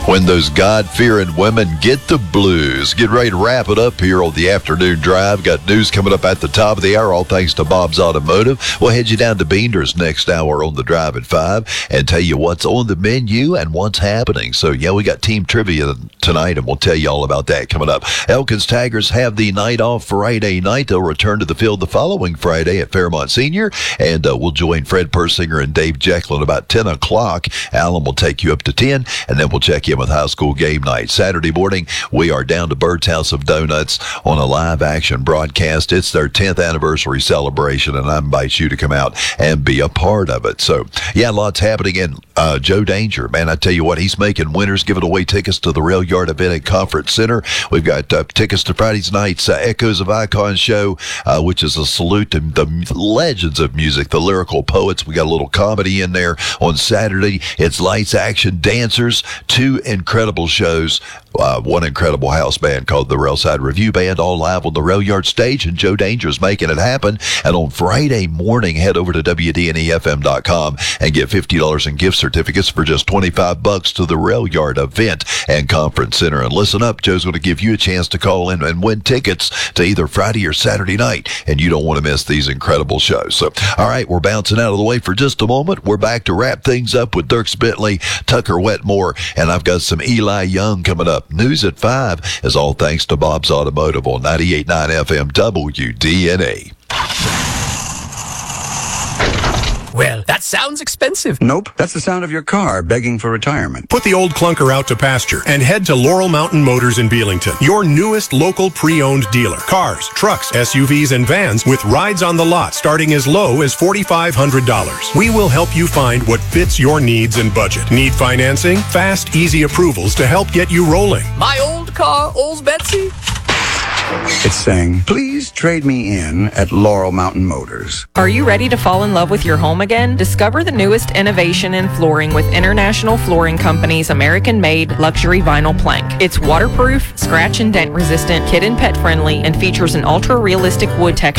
When those God-fearing women get the blues. Get ready to wrap it up here on the afternoon drive. Got news coming up at the top of the hour, all thanks to Bob's Automotive. We'll head you down to Beander's next hour on the drive at 5 and tell you what's on the menu and what's happening. So, yeah, we got team trivia tonight, and we'll tell you all about that coming up. Elkins Tigers have the night off Friday night. They'll return to the field the following Friday at Fairmont Senior, and we'll join Fred Persinger and Dave Jekyll at about 10 o'clock. Alan will take you up to 10, and then we'll check in with high school game night. Saturday morning, we are down to Bird's House of Donuts on a live action broadcast. It's their 10th anniversary celebration, and I invite you to come out and be a part of it. So, yeah, lots happening. And Joe Danger, man, I tell you what, he's making winners, giving away tickets to the Rail Yard event at Conference Center. We've got tickets to Friday's night's Echoes of Icon show, which is a salute to the legends of music, the lyrical poets. We got a little comedy in there. On Saturday, it's lights, action, dancers, two incredible shows, one incredible house band called the Railside Review Band, all live on the Rail Yard stage, and Joe Danger's making it happen. And on Friday morning, head over to WDNEFM.com and get $50 in gift certificates for just $25 to the Rail Yard event and Conference Center. And listen up, Joe's going to give you a chance to call in and win tickets to either Friday or Saturday night, and you don't want to miss these incredible shows. So, all right, we're bouncing out of the way for just a moment. We're back to wrap things up with Dierks Bentley, Tucker Wetmore, and I've got some Eli Young coming up. News at 5 is all thanks to Bob's Automotive on 98.9 FM WDNA. Well, that sounds expensive. Nope, that's the sound of your car begging for retirement. Put the old clunker out to pasture and head to Laurel Mountain Motors in Belington, your newest local pre-owned dealer. Cars, trucks, SUVs, and vans with rides on the lot starting as low as $4,500. We will help you find what fits your needs and budget. Need financing? Fast, easy approvals to help get you rolling. My old car, old Betsy. It's saying, please trade me in at Laurel Mountain Motors. Are you ready to fall in love with your home again? Discover the newest innovation in flooring with International Flooring Company's American-made luxury vinyl plank. It's waterproof, scratch and dent resistant, kid and pet friendly, and features an ultra-realistic wood texture